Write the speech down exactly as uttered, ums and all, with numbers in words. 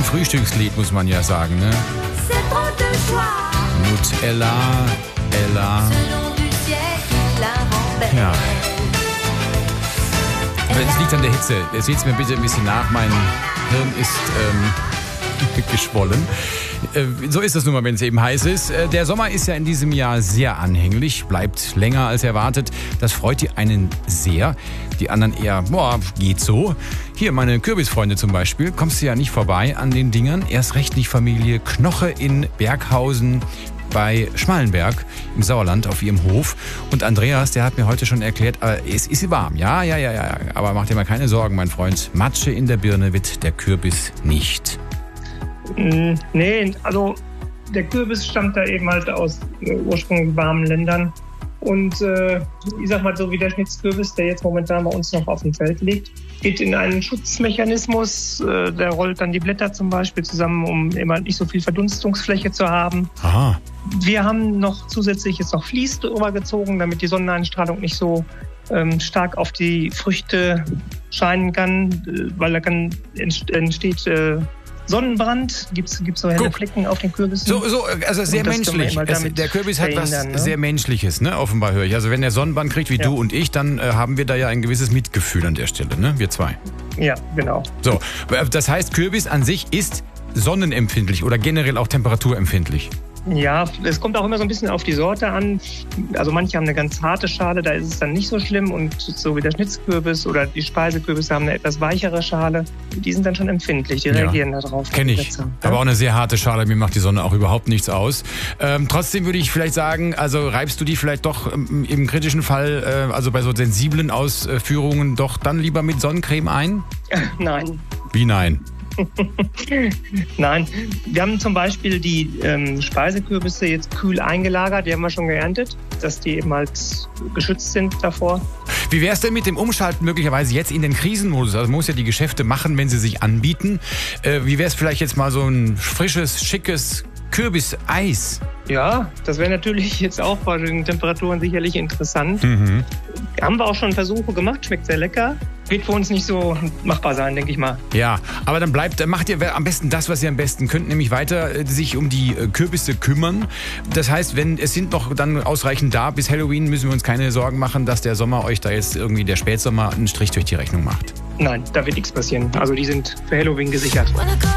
Frühstückslied, muss man ja sagen, ne? Nutella, Ella. Ja. Es liegt an der Hitze. Seht's mir bitte ein bisschen nach. Mein Hirn ist ähm, geschwollen. Äh, so ist das nun mal, wenn es eben heiß ist. Äh, der Sommer ist ja in diesem Jahr sehr anhänglich, bleibt länger als erwartet. Das freut die einen sehr, die anderen eher, boah, geht so. Hier, meine Kürbisfreunde zum Beispiel, kommst du ja nicht vorbei an den Dingern. Erst recht nicht Familie Knoche in Berghausen bei Schmallenberg im Sauerland auf ihrem Hof. Und Andreas, der hat mir heute schon erklärt, äh, es ist warm. Ja, ja, ja, ja. Aber mach dir mal keine Sorgen, mein Freund. Matsche in der Birne wird der Kürbis nicht. Mm, nee, also der Kürbis stammt da eben halt aus äh, ursprünglich warmen Ländern. Und äh, ich sag mal so, wie der Schnitzkürbis, der jetzt momentan bei uns noch auf dem Feld liegt, geht in einen Schutzmechanismus. Äh, der rollt dann die Blätter zum Beispiel zusammen, um immer nicht so viel Verdunstungsfläche zu haben. Aha. Wir haben noch zusätzlich jetzt noch Vlies drüber gezogen, damit die Sonneneinstrahlung nicht so ähm, stark auf die Früchte scheinen kann, äh, weil da kann entsteht äh, Sonnenbrand, gibt's gibt's so helle Guck. Flecken auf den Kürbissen. So, so also sehr menschlich. Es, der Kürbis hat was ne? sehr Menschliches, ne? Offenbar höre ich. Also wenn der Sonnenbrand kriegt wie ja. du und ich, dann äh, haben wir da ja ein gewisses Mitgefühl an der Stelle, ne? Wir zwei. Ja, genau. So, das heißt, Kürbis an sich ist sonnenempfindlich oder generell auch temperaturempfindlich. Ja, es kommt auch immer so ein bisschen auf die Sorte an. Also manche haben eine ganz harte Schale, da ist es dann nicht so schlimm. Und so wie der Schnitzkürbis oder die Speisekürbisse haben eine etwas weichere Schale. Die sind dann schon empfindlich, die reagieren ja. da drauf. Kenn ich. Ja? Aber auch eine sehr harte Schale, mir macht die Sonne auch überhaupt nichts aus. Ähm, trotzdem würde ich vielleicht sagen, also reibst du die vielleicht doch ähm, im kritischen Fall, äh, also bei so sensiblen Ausführungen, doch dann lieber mit Sonnencreme ein? Nein. Wie nein? Nein, wir haben zum Beispiel die ähm, Speisekürbisse jetzt kühl eingelagert, die haben wir schon geerntet, dass die eben halt geschützt sind davor. Wie wäre es denn mit dem Umschalten möglicherweise jetzt in den Krisenmodus? Also man muss ja die Geschäfte machen, wenn sie sich anbieten. Äh, wie wäre es vielleicht jetzt mal so ein frisches, schickes Kürbiseis? Ja, das wäre natürlich jetzt auch bei den Temperaturen sicherlich interessant. Mhm. Haben wir auch schon Versuche gemacht, schmeckt sehr lecker. Wird für uns nicht so machbar sein, denke ich mal. Ja, aber dann bleibt, macht ihr am besten das, was ihr am besten könnt, nämlich weiter äh, sich um die äh, Kürbisse kümmern. Das heißt, wenn es sind noch dann ausreichend da, bis Halloween müssen wir uns keine Sorgen machen, dass der Sommer euch da jetzt irgendwie, der Spätsommer, einen Strich durch die Rechnung macht. Nein, da wird nichts passieren. Also die sind für Halloween gesichert.